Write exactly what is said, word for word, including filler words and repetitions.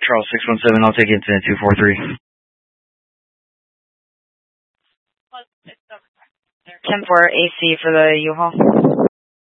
Charles six one seven, I'll take incident two four three. ten four A C for the U-Haul.